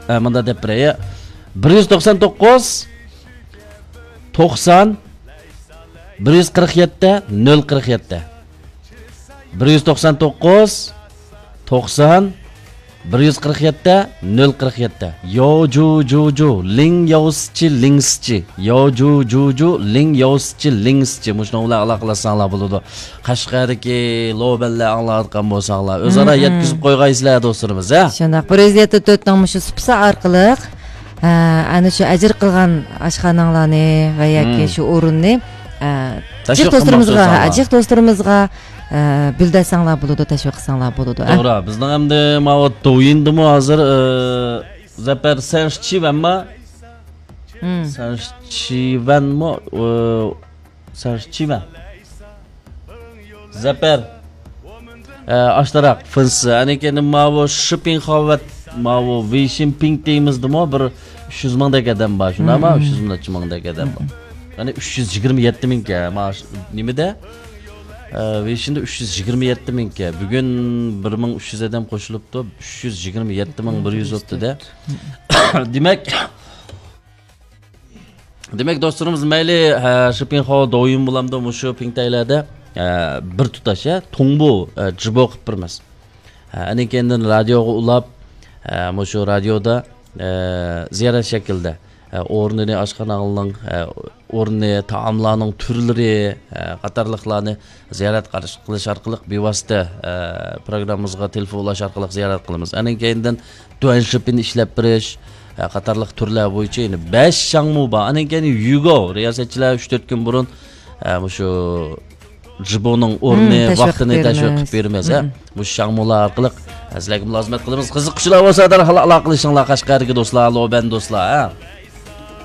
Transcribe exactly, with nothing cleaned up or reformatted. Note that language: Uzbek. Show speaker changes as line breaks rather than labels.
manda deb berey. bir yuz to'qson to'qqiz to'qson bir yuz qirq yetti nol qirq yetti bir yuz to'qson to'qqiz to'qson bir yuz qirq yetti nol qirq yetti yo ju ju ju ling yoschi lingschi yo ju ju ju ling yoschi lingschi mushunlar aloqalasanlar bo'ladi. Qashqardagi lo'ballar anglayotgan bo'lsanglar o'zaro yetkazib qo'ygaysizlar do'stlarimiz ha.
Shunday bir yuz yetti to'rt ning shu supsa orqali ana shu ajr qilgan oshxonalarni va yoki shu o'rinni jiq do'stlarimizga jiq do'stlarimizga bildirsanglar bo'ladi, tashviq qilsanglar bo'ladi.
To'g'ri, bizning hamda ma'lumot to'yindimi hozir Zaper Sanchivanmi? Sanchivanmi? Sanchivan. Zaper ashtaroq finsi, anekani ma'vu shipping xavat ma'vu Wishing Ping deymizmi? Bir uch yuz mingdek odam bor, shunami? uch yuz mingdek odam bor. Ya'ni uch yuz yigirma yetti mingga maash nimada? Wishingda uch yuz yigirma yetti mingga. Bugun bir ming uch yuz odam qo'shilibdi. uch yuz yigirma yetti ming bir yuz o'ttida. Demak, demak do'stlarimiz mayli shipping xav doim bo'lamdi mushu pingtaylarda bir tutasha to'ngbu jibo qilib birmiz. Anekendan radioga ulab mushu radioda ziyorat shaklida o'rnini oshxonaning o'rni taomlarning turlari qatorliqlarni ziyorat qilish orqali bevosita programmamizga telefon ulash orqali ziyorat qilamiz. Anekendan tuan shipping ishlab berish qatorliq turlar bo'yicha endi besh shangmu bor. Anekeni yugo riyosatchilar uch to'rt kun burun mushu jiboning o'rni vaqtini tashviq qilib beramiz. Bu shangmular orqali sizlarga mulozimat qilamiz. Qiziqishlar bo'lsa darhol aloqa qilishinglar Qashqarga do'stlar, Loban do'stlar.